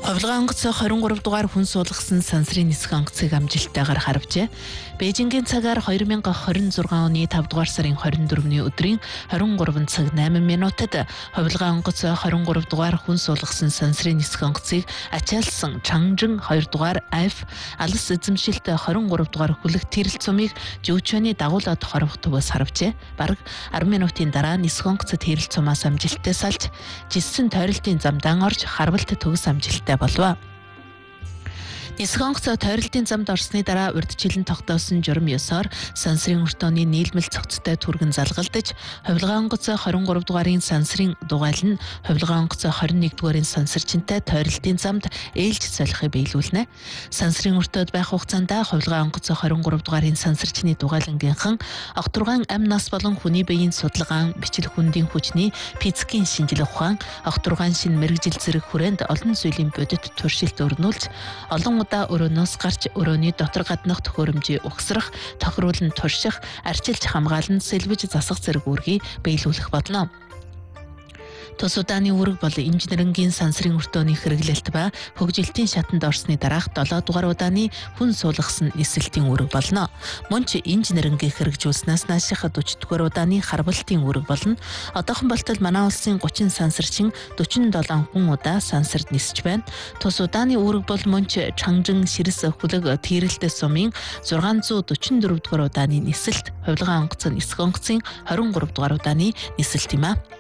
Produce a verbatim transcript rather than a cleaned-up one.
Ховлогоо онгоц хорин гурав дугаар хүн суулгасан сансрын нисэх онгоцыг амжилттайгаар харвжээ. Бээжингийн цагаар хоёр мянга хорин зургаан оны тав дугаар сарын хорин дөрөвний өдрийн хорин гурав цаг найман минутад ховлогоо онгоц хорин гурав дугаар хүн суулгасан сансрын нисэх онгоцыг ачаалсан Чанжин хоёр дугаар F алс эзэмшилт хорин гурав дугаар хүлэг тэрэл цумыг Жүчөний дагуулад хорвох төвөөс харвжээ. Бараг арван минутын дараа нисэх онгоц тэрэл цумаас амжилттай салж жиссэн тойролтын замдаа орж харвалт төгс амжилттай болов. Нисэх онгоц тойролтын замд орсны дараа урьдчилан тогтоосон журам ёсоор сансрын өртөөний нийлмэл цогцтой түргэн залгалдаж, ховлогоо онгоц хорин гурав дугаарын сансрын дугайл нь ховлогоо онгоц хорин нэг дугаарын сансарчинтай тойролтын замд ээлж солихыг биелүүлнэ. Сансрын өртөөд байх хугацаанд ховлогоо онгоц хорин гурав дугаарын сансарчны дугайлангийнхан огторгоон ам нас болон хүний биеийн судалгаан, бичил хүндийн хүчний физикийн шинжилгээ ухаан, огторгоон шин мэрэгжил зэрэг хүрээнд олон зүйлийн бодит туршилт өрнүүлж, олон өрөөнөөс гарч өрөөний дотор гаднах төхөөрөмжийг угсрах, тохируулан турших, арчилж хамгаалан сэлбэж засах зэрэг үүргийг биелүүлэх болно. Тус удааны үүрэг бол инженерингийн сансрын өртөөний хэрэглэлт ба хөгжилтийн шатанд орсны дараах долоо дугаар удааны хүн суулгасан нисэлтийн үүрэг болно. Мөн ч инженерингийн хэрэгжүүлснээс нааших дөрвөн дугаар удааны харвалтын үүрэг болно. Одоохон болтол манай улсын гучин сансарчин дөрвөн долоо хүн удаа сансарт нисэж байна. Тус удааны үүрэг бол мөн ч Чанжин ширэс хүлэг тэрэлтэй сумын зургаан зуун дөрвөн дөрвөн дугаар удааны нисэлт, ховлогоо онгоц нисэх онгоцын хорин гурав дугаар удааны нисэлт юм а.